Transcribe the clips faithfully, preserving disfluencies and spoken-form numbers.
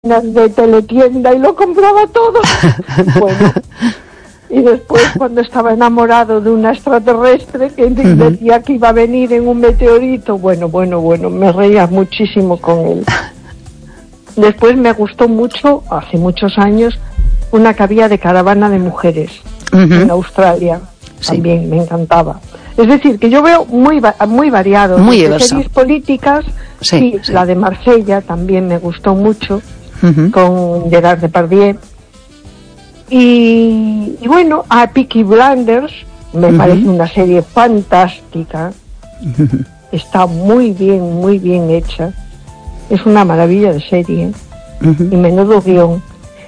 de teletienda y lo compraba todo. Bueno, y después cuando estaba enamorado de una extraterrestre que uh-huh. decía que iba a venir en un meteorito, bueno, bueno, bueno, me reía muchísimo con él. Después me gustó mucho, hace muchos años, una que había de caravana de mujeres uh-huh. en Australia, sí. También me encantaba. Es decir, que yo veo muy va- muy variado. Muy de diverso. Series políticas, sí, sí, sí, la de Marsella también me gustó mucho, uh-huh. con Gerard Depardieu. Y, y bueno, a Peaky Blinders me uh-huh. parece una serie fantástica. Uh-huh. Está muy bien, muy bien hecha. Es una maravilla de serie, uh-huh. y menudo guión.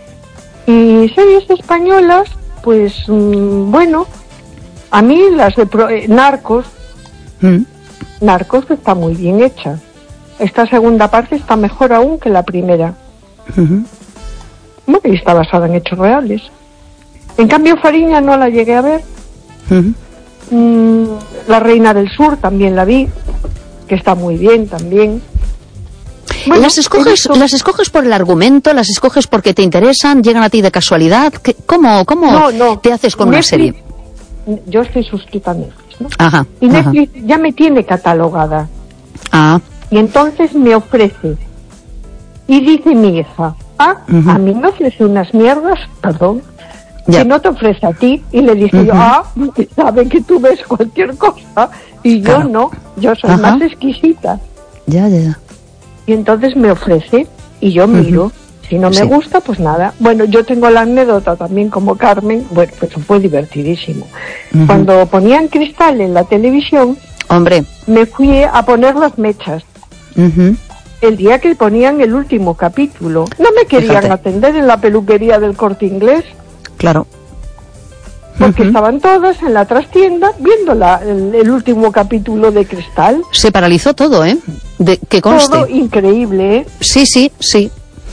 Y series españolas, pues mmm, bueno, a mí las de Pro, eh, Narcos, uh-huh. Narcos está muy bien hecha. Esta segunda parte está mejor aún que la primera. Uh-huh. Bueno, y está basada en hechos reales. En cambio, Fariña no la llegué a ver. Uh-huh. Mm, La Reina del Sur también la vi, que está muy bien también. Bueno, ¿Las escoges, las escoges por el argumento? ¿Las escoges porque te interesan? ¿Llegan a ti de casualidad? ¿Qué, ¿Cómo, cómo no, no. te haces con Netflix, una serie? Yo estoy suscrita a Netflix, ¿no? Ajá, y Netflix ajá. ya me tiene catalogada. Ah. Y entonces me ofrece. Y dice mi hija, ah, uh-huh. a mí me ofrece unas mierdas, perdón, ya. que no te ofrece a ti. Y le dije uh-huh. yo, ah, sabe que tú ves cualquier cosa. Y claro. yo no, yo soy ajá. más exquisita. Ya, ya, ya. Y entonces me ofrece y yo miro. Uh-huh. Si no me sí. gusta, pues nada. Bueno, yo tengo la anécdota también como Carmen. Bueno, pues fue divertidísimo. Uh-huh. Cuando ponían Cristal en la televisión, hombre, me fui a poner las mechas. Uh-huh. El día que ponían el último capítulo. No me querían Fíjate. atender en la peluquería del Corte Inglés. Claro. Porque uh-huh. estaban todas en la trastienda viendo la, el, el último capítulo de Cristal. Se paralizó todo, ¿eh? De, que conste. Todo increíble, ¿eh? Sí, sí, sí.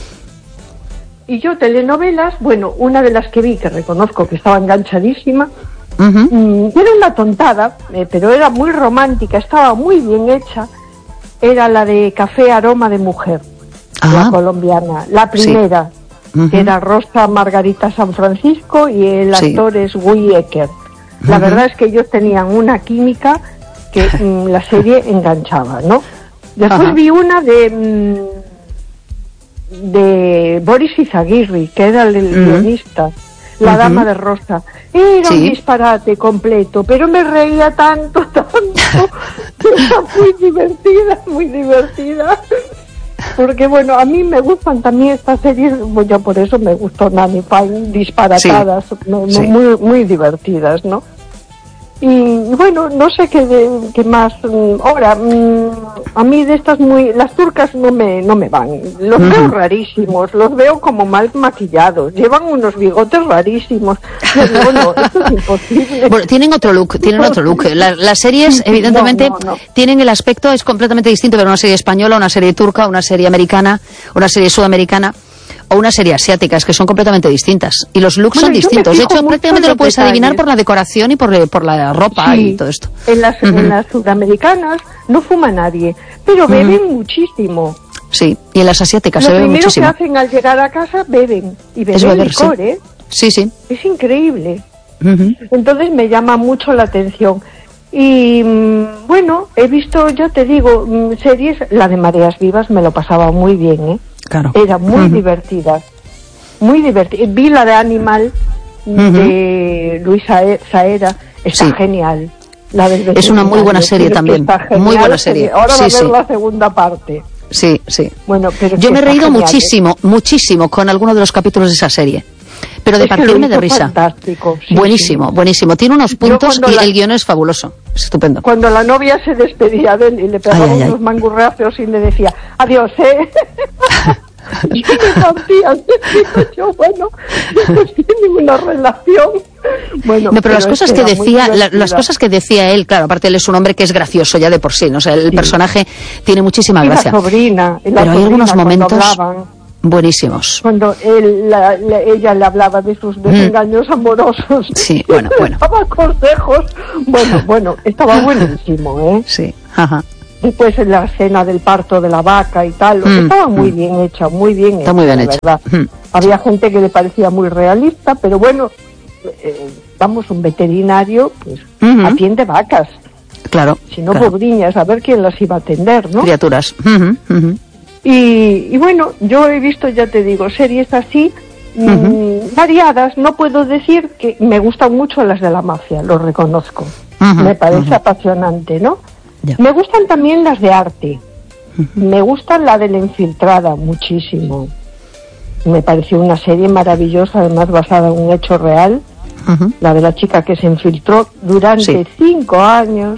Y yo telenovelas, bueno, una de las que vi, que reconozco que estaba enganchadísima, uh-huh. mmm, era una tontada, eh, pero era muy romántica, estaba muy bien hecha, era la de Café Aroma de Mujer, ah. la colombiana, la primera. Sí. Uh-huh. Que era Rosa Margarita San Francisco y el actor sí. es Guy Ecker. La uh-huh. verdad es que ellos tenían una química que mm, la serie enganchaba, ¿no? Después uh-huh. vi una de mm, de Boris Izaguirre, que era el, el uh-huh. guionista, La uh-huh. Dama de Rosa. Era sí. un disparate completo, pero me reía tanto, tanto. Era muy divertida, muy divertida. Porque bueno, a mí me gustan también estas series, pues yo por eso me gustó Nanny Fine, disparatadas, sí. no, no, sí. muy muy divertidas, ¿no? Y bueno, no sé qué, de, qué más. Ahora, a mí de estas muy, las turcas no me no me van. Los uh-huh. veo rarísimos, los veo como mal maquillados, llevan unos bigotes rarísimos. Yo digo, no, esto es imposible. Bueno, tienen otro look, tienen otro look. La, las series, evidentemente, no, no, no. tienen el aspecto, es completamente distinto, pero una serie española, una serie turca, una serie americana, una serie sudamericana, o una serie asiática, es que son completamente distintas. Y los looks bueno, son distintos. De hecho, prácticamente lo puedes detalles. adivinar por la decoración y por, por la ropa sí. y todo esto. En las, uh-huh. en las sudamericanas no fuma nadie, pero beben uh-huh. muchísimo. Sí, y en las asiáticas lo se bebe muchísimo. Lo primero que hacen al llegar a casa, beben. Y beben beber, licor, sí. ¿eh? Sí, sí. Es increíble. Uh-huh. Entonces me llama mucho la atención. Y bueno, he visto, yo te digo, series, la de Mareas Vivas me lo pasaba muy bien, ¿eh? Claro. Era muy uh-huh. divertida, muy divertida. Vi la de Animal uh-huh. de Luisa Saera, está sí. genial. La es una muy buena serie también, muy buena serie. Ahora sí, va a ver sí. la segunda parte. Sí, sí. Bueno, pero yo me he reído genial, muchísimo, ¿eh? muchísimo con algunos de los capítulos de esa serie. Pero de es partirme de risa. Fantástico. Sí, buenísimo, sí. buenísimo. Tiene unos puntos y la... el guión es fabuloso. Es estupendo. Cuando la novia se despedía de él y le pegaba ay, ay, unos ay. mangurrazos y le decía, adiós, ¿eh? Y me partía, yo, bueno, no tiene una relación. Bueno, no, pero, pero las cosas que decía, la, las cosas que decía él, claro, aparte él es un hombre que es gracioso ya de por sí, ¿no? O sea, el sí. personaje tiene muchísima y gracia. La sobrina, y la pero hay algunos momentos hablaban, buenísimos. Cuando él, la, la, ella le hablaba de sus desengaños mm. amorosos. Sí, bueno, bueno. Daba consejos. Bueno, bueno, estaba buenísimo, ¿eh? Sí, ajá. después en la escena del parto de la vaca y tal, mm, estaba muy mm. bien hecha, muy bien Está hecha, muy bien la hecha. verdad. Mm. Había gente que le parecía muy realista, pero bueno, eh, vamos, un veterinario, pues, uh-huh. atiende vacas. Claro. Si no, claro. pobriñas, a ver quién las iba a atender, ¿no? Criaturas. Uh-huh, uh-huh. Y, y bueno, yo he visto, ya te digo, series así, uh-huh. mmm, variadas. No puedo decir que me gustan mucho las de la mafia, lo reconozco. Uh-huh. Me parece uh-huh. apasionante, ¿no? Yeah. Me gustan también las de arte. Uh-huh. Me gusta la de La Infiltrada, muchísimo. Me pareció una serie maravillosa, además basada en un hecho real. Uh-huh. La de la chica que se infiltró durante sí. cinco años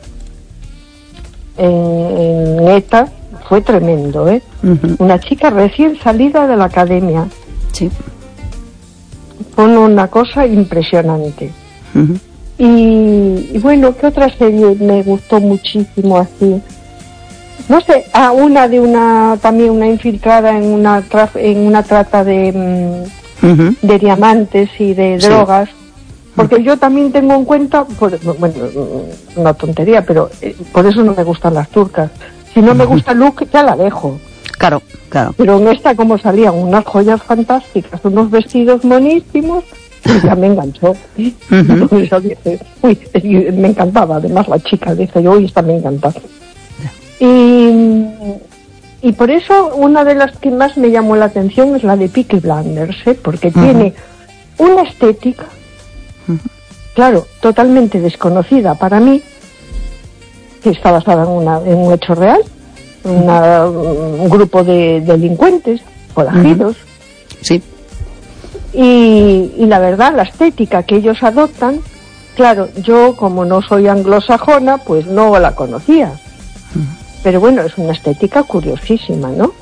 en, en ETA. Fue tremendo, ¿eh? Uh-huh. Una chica recién salida de la academia. Sí. Fue una cosa impresionante. Uh-huh. y, y bueno, ¿qué otra serie me gustó muchísimo así? No sé, ah, una de una, también una infiltrada en una traf, en una trata de, uh-huh. de diamantes y de sí. drogas. Porque uh-huh. yo también tengo en cuenta, por, bueno, una tontería, pero eh, por eso no me gustan las turcas. Si no me gusta Luke, ya la dejo. Claro, claro. Pero en esta, como salían unas joyas fantásticas, unos vestidos monísimos, ya me enganchó. Uh-huh. Entonces yo dije, uy, me encantaba. Además la chica dice, uy, esta me encanta. Y, y por eso una de las que más me llamó la atención es la de Peaky Blinders, ¿eh? Porque uh-huh. tiene una estética, uh-huh. claro, totalmente desconocida para mí, que está basada en, una, en un hecho real, una, un grupo de delincuentes, forajidos. Uh-huh. Sí. Y, y la verdad, la estética que ellos adoptan, claro, yo como no soy anglosajona, pues no la conocía. Uh-huh. Pero bueno, es una estética curiosísima, ¿no?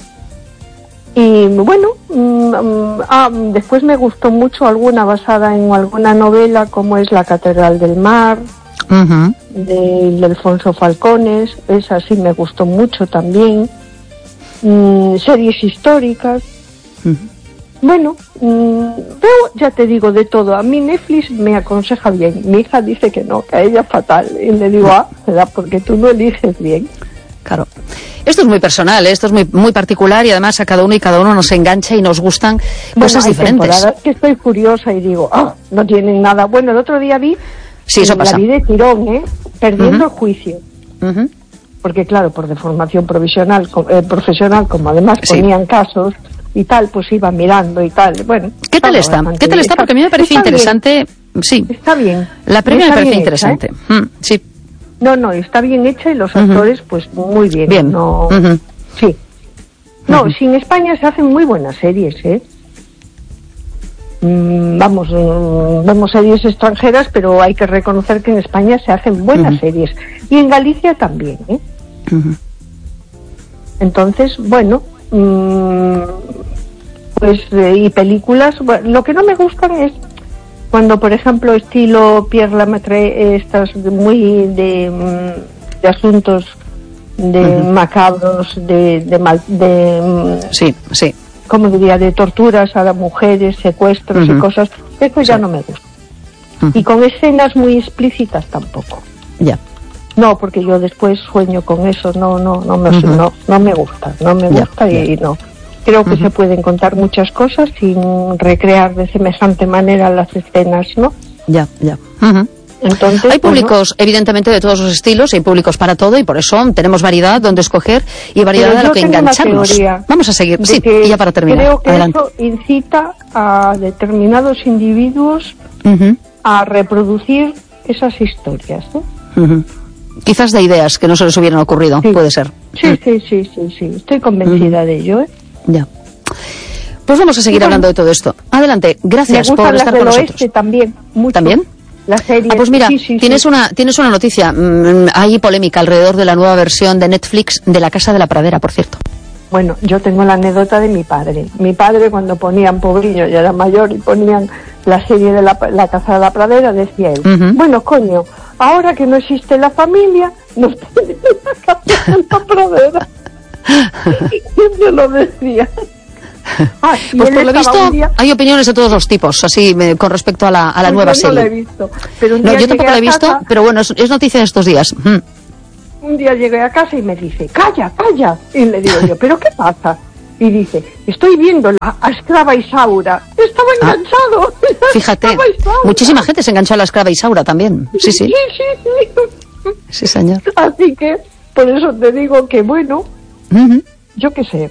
Y bueno, mmm, ah, después me gustó mucho alguna basada en alguna novela, como es La Catedral del Mar, uh-huh. de, de Alfonso Falcones. Esa sí me gustó mucho también. Mm, series históricas. Uh-huh. Bueno, mmm, veo, ya te digo, de todo. A mí Netflix me aconseja bien. Mi hija dice que no, que a ella fatal. Y le digo, ah, será porque tú no eliges bien. Claro. Esto es muy personal, ¿eh? Esto es muy muy particular y además a cada uno y cada uno nos engancha y nos gustan bueno, cosas hay diferentes. Temporadas que estoy curiosa y digo, ah, no tienen nada. Bueno, el otro día vi, sí, eso pasa. La vi de tirón, ¿eh? Perdiendo uh-huh. el juicio. Uh-huh. Porque claro, por deformación provisional, eh, profesional, como además sí. ponían casos y tal, pues iba mirando y tal. Bueno, ¿qué tal está? ¿Qué tal está? Porque a mí me parece interesante. Bien. Sí. Está bien. La premia me parece interesante. Hecha, ¿eh? mm, sí. No, no, está bien hecha y los actores, uh-huh. pues muy bien. Bien. No, uh-huh. Sí. No, uh-huh. si en España se hacen muy buenas series, ¿eh? Mm, vamos, mm, vemos series extranjeras, pero hay que reconocer que en España se hacen buenas uh-huh. series. Y en Galicia también, ¿eh? Uh-huh. Entonces, bueno, mmm, pues, eh, y películas, bueno, lo que no me gustan es cuando, por ejemplo, estilo Pierre Lemaitre, estas muy de, de asuntos de uh-huh. macabros, de, de, mal, de sí, sí, ¿cómo diría? De torturas a las mujeres, secuestros uh-huh. y cosas, eso ya sí. no me gusta. Uh-huh. Y con escenas muy explícitas tampoco. Ya. Yeah. No, porque yo después sueño con eso, no, no, no me, uh-huh. no, no me gusta, no me yeah. gusta y, y no. Creo que uh-huh. se pueden contar muchas cosas sin recrear de semejante manera las escenas, ¿no? Ya, ya. Uh-huh. Entonces, hay públicos, bueno, evidentemente, de todos los estilos, hay públicos para todo y por eso tenemos variedad donde escoger y variedad de lo que engancharnos. Vamos a seguir, sí, y ya para terminar. Creo que adelante. Eso incita a determinados individuos uh-huh. a reproducir esas historias, ¿no? Uh-huh. Quizás de ideas que no se les hubieran ocurrido, sí. puede ser. Sí, uh-huh. sí, sí, sí, sí, estoy convencida uh-huh. de ello, ¿eh? Ya. Pues vamos a seguir bueno, hablando de todo esto. Adelante, gracias por estar con nosotros. Oeste también, mucho. ¿También? La serie. Ah, pues mira, sí, sí, tienes sí. una tienes una noticia. Mm, hay polémica alrededor de la nueva versión de Netflix de La Casa de la Pradera, por cierto. Bueno, yo tengo la anécdota de mi padre. Mi padre, cuando ponían Pobrillo, ya era mayor, y ponían la serie de La, la Casa de la Pradera, decía él, uh-huh. bueno, coño, ahora que no existe la familia, nos ponen La Casa de la Pradera. Siempre lo decía. Ah, pues por lo visto día... hay opiniones de todos los tipos, así me, con respecto a la, a la pues nueva yo serie. No la he visto. Pero un no, día yo tampoco la he visto, casa... pero bueno, es, es noticia de estos días. Mm. un día llegué a casa y me dice, calla, calla. Y le digo yo, ¿pero qué pasa? Y dice, estoy viendo la, a Esclava Isaura. Estaba enganchado. Ah, fíjate, muchísima gente se enganchó a la Esclava Isaura también. Sí, sí. Sí, sí, sí. Sí, señor. Así que, por eso te digo que, bueno, uh-huh. yo qué sé.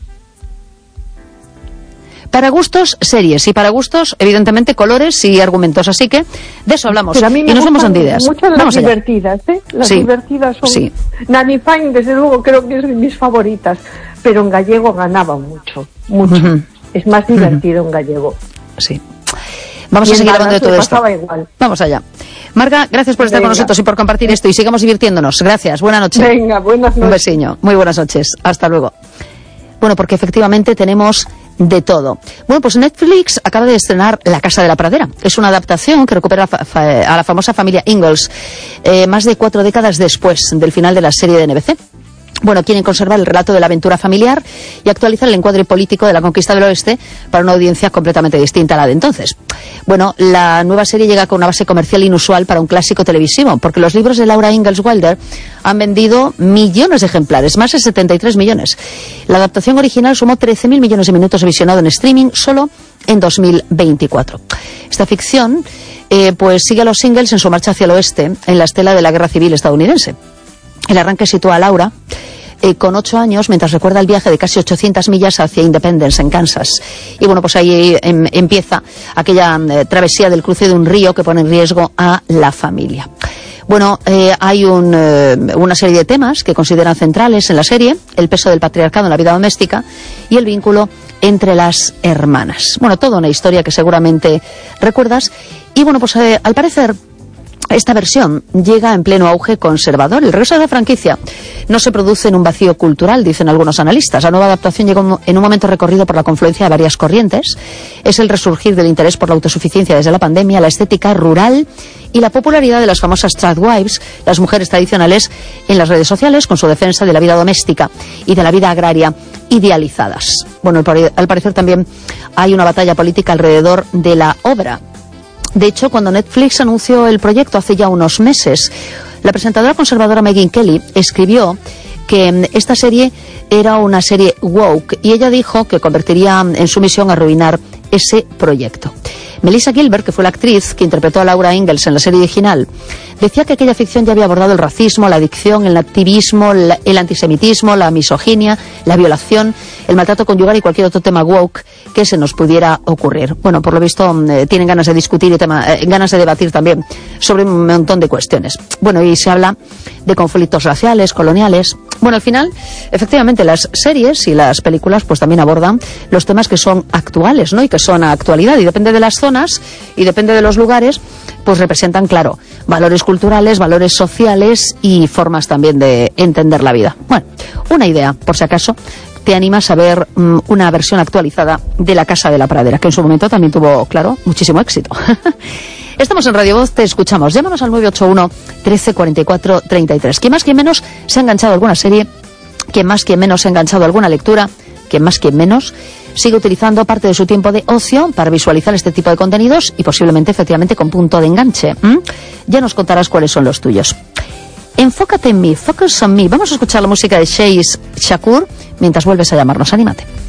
Para gustos, series, y para gustos, evidentemente, colores y argumentos. Así que de eso hablamos. Pero a mí me y nos vamos dando ideas. Muchas las divertidas, ¿eh? Las sí. divertidas son... Sí. Nanny Fine, desde luego, creo que es de mis favoritas. Pero en gallego ganaba mucho, mucho. Uh-huh. Es más divertido uh-huh. en gallego. Sí. Vamos y a seguir hablando de todo esto. Igual. Vamos allá. Marga, gracias por estar Venga. con nosotros y por compartir esto. Y sigamos divirtiéndonos. Gracias. Buenas noches. Venga, buenas noches. Un besiño. Muy buenas noches. Hasta luego. Bueno, porque efectivamente tenemos de todo. Bueno, pues Netflix acaba de estrenar La Casa de la Pradera. Es una adaptación que recupera fa fa a la famosa familia Ingalls eh, más de cuatro décadas después del final de la serie de N B C. Bueno, quieren conservar el relato de la aventura familiar y actualizar el encuadre político de la conquista del oeste para una audiencia completamente distinta a la de entonces. Bueno, la nueva serie llega con una base comercial inusual para un clásico televisivo, porque los libros de Laura Ingalls Wilder han vendido millones de ejemplares, más de setenta y tres millones. La adaptación original sumó trece mil millones de minutos de visionado en streaming solo en dos mil veinticuatro. Esta ficción eh, pues sigue a los Ingalls en su marcha hacia el oeste, en la estela de la Guerra Civil estadounidense. El arranque sitúa a Laura eh, con ocho años mientras recuerda el viaje de casi ochocientas millas hacia Independence, en Kansas. Y bueno, pues ahí em, empieza aquella eh, travesía del cruce de un río que pone en riesgo a la familia. Bueno, eh, hay un, eh, una serie de temas que consideran centrales en la serie: el peso del patriarcado en la vida doméstica y el vínculo entre las hermanas. Bueno, toda una historia que seguramente recuerdas. Y bueno, pues eh, al parecer esta versión llega en pleno auge conservador. El regreso de la franquicia no se produce en un vacío cultural, dicen algunos analistas. La nueva adaptación llega en un momento recorrido por la confluencia de varias corrientes. Es el resurgir del interés por la autosuficiencia desde la pandemia, la estética rural y la popularidad de las famosas tradwives, las mujeres tradicionales, en las redes sociales, con su defensa de la vida doméstica y de la vida agraria idealizadas. Bueno, al parecer también hay una batalla política alrededor de la obra. De hecho, cuando Netflix anunció el proyecto hace ya unos meses, la presentadora conservadora Megyn Kelly escribió que esta serie era una serie woke y ella dijo que convertiría en su misión arruinar ese proyecto. Melissa Gilbert, que fue la actriz que interpretó a Laura Ingalls en la serie original, decía que aquella ficción ya había abordado el racismo, la adicción, el activismo, el antisemitismo, la misoginia, la violación, el maltrato conyugal y cualquier otro tema woke que se nos pudiera ocurrir. Bueno, por lo visto eh, tienen ganas de discutir y tema, eh, ganas de debatir también sobre un montón de cuestiones. Bueno, y se habla de conflictos raciales, coloniales. Bueno, al final, efectivamente, las series y las películas pues también abordan los temas que son actuales, ¿no? Y que son a actualidad, y depende de las zonas y depende de los lugares, pues representan, claro, valores culturales, valores sociales y formas también de entender la vida. Bueno, una idea, por si acaso te animas a ver um, una versión actualizada de La Casa de la Pradera, que en su momento también tuvo, claro, muchísimo éxito. Estamos en Radio Voz, te escuchamos. Llámanos al nueve ocho uno, trece, cuarenta y cuatro, treinta y tres. ¿Quién más, quién menos se ha enganchado a alguna serie? ¿Quién más, quién menos se ha enganchado a alguna lectura? ¿Quién más, quién menos sigue utilizando parte de su tiempo de ocio para visualizar este tipo de contenidos y posiblemente, efectivamente, con punto de enganche? ¿Mm? Ya nos contarás cuáles son los tuyos. Enfócate en mí, focus on me. Vamos a escuchar la música de Chase Shakur mientras vuelves a llamarnos. Anímate.